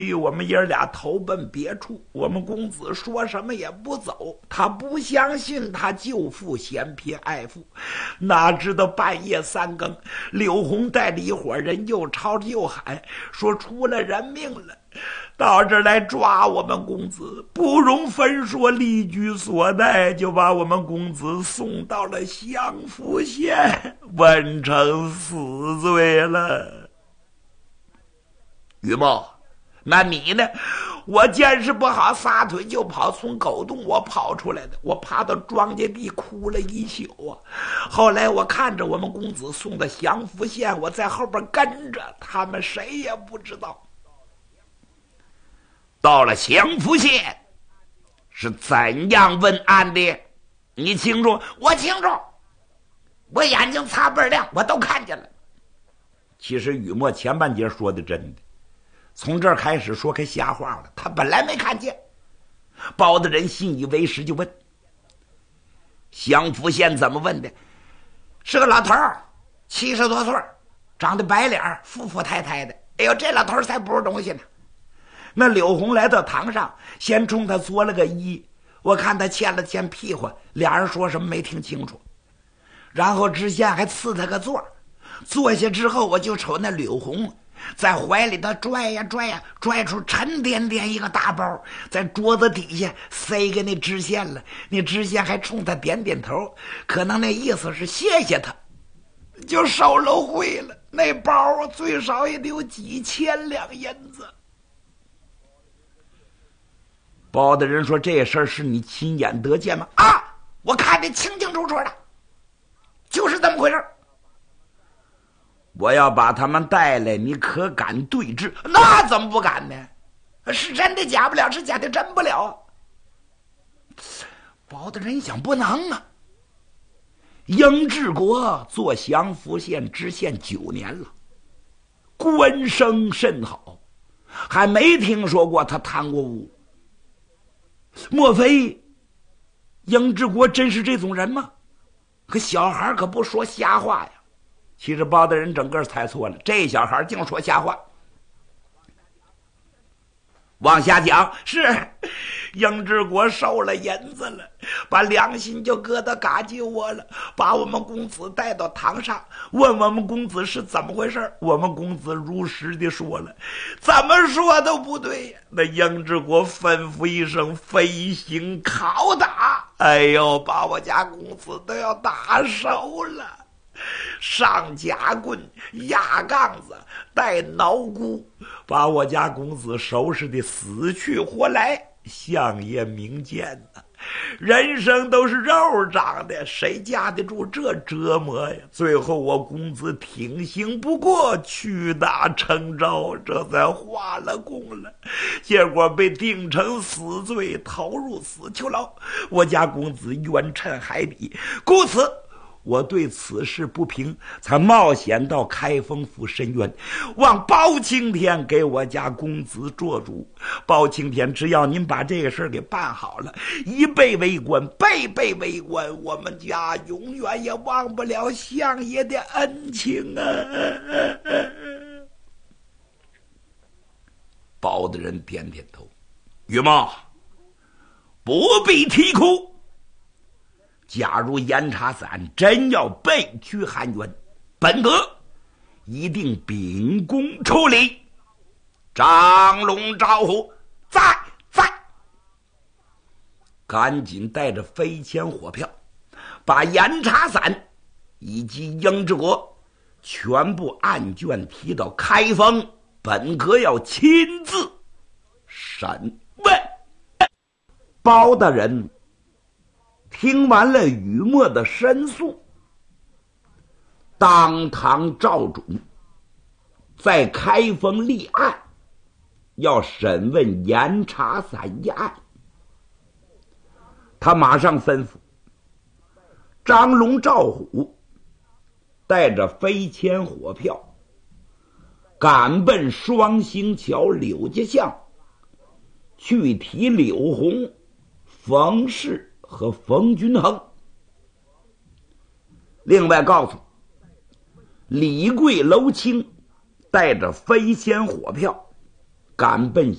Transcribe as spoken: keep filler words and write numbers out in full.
我们爷俩投奔别处，我们公子说什么也不走，他不相信他舅父嫌贫爱富，哪知道半夜三更，柳红带着一伙人又吵又喊，说出了人命了，到这儿来抓我们公子，不容分说，力居所待，就把我们公子送到了襄福县，问成死罪了。于茂，那你呢？我见识不好，撒腿就跑，从狗洞我跑出来的，我爬到庄稼地哭了一宿啊。后来我看着我们公子送到襄福县，我在后边跟着，他们谁也不知道。到了襄福县是怎样问案的？你清楚？我清楚，我眼睛擦倍亮，我都看见了。其实雨墨前半截说的真的，从这儿开始说开瞎话了，他本来没看见。包大人信以为实，就问襄福县怎么问的？是个老头儿，七十多岁，长得白脸，富富态态的。哎呦，这老头儿才不是东西呢。那柳红来到堂上，先冲他作了个揖，我看他欠了欠屁股，俩人说什么没听清楚。然后知县还赐他个座，坐下之后，我就瞅那柳红在怀里头拽呀拽呀，拽出沉甸甸一个大包，在桌子底下塞给那知县了。那知县还冲他点点头，可能那意思是谢谢他，就收了贿了。那包最少也得有几千两银子。包大人说：“这事儿是你亲眼得见吗？”啊，我看得清清楚楚的，就是这么回事。我要把他们带来，你可敢对质？那怎么不敢呢？是真的假不了，是假的真不了。包大人想，不能啊。英治国做襄福县知县九年了，官声甚好，还没听说过他贪过污。莫非英治国真是这种人吗？可小孩可不说瞎话呀。其实包大人整个猜错了，这小孩净说瞎话。往下讲，是英治国收了银子了，把良心就搁到嘎叽窝了，把我们公子带到堂上，问我们公子是怎么回事。我们公子如实的说了，怎么说都不对呀。那英治国吩咐一声，飞行拷打，哎呦，把我家公子都要打熟了。上夹棍，压杠子，带挠箍，把我家公子收拾的死去活来，相爷明鉴呐。人生都是肉长的，谁架得住这折磨呀？最后我公子挺行不过，屈打成招，这才化了功了。结果被定成死罪，投入死囚牢。我家公子冤沉海底，故此我对此事不平，才冒险到开封府申冤，望包青天给我家公子做主。包青天只要您把这个事儿给办好了，一辈为官，辈辈为官，我们家永远也忘不了相爷的恩情啊！包大人点点头，于茂不必啼哭。假如严查散真要被屈汉冤，本阁一定秉公处理。张龙招呼，在在，赶紧带着飞迁火票，把严查散以及英治国全部案卷提到开封，本阁要亲自审问。包大人听完了雨墨的申诉，当堂照准在开封立案，要审问严查散一案。他马上吩咐张龙赵虎带着飞迁火票赶奔双星桥柳家巷，去提柳红、冯氏和冯君衡。另外告诉李贵、楼清带着飞仙火票赶奔